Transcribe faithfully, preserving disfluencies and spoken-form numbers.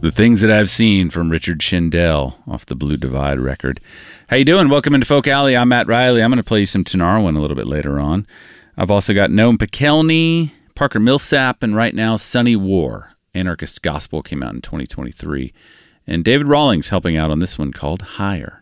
The Things That I've Seen from Richard Shindell off the Blue Divide record. How you doing? Welcome into Folk Alley. I'm Matt Riley. I'm going to play you some Tinariwen a little bit later on. I've also got Noam Pikelny, Parker Millsap, and right now Sunny War. Anarchist Gospel came out in twenty twenty-three. And David Rawlings helping out on this one called Higher.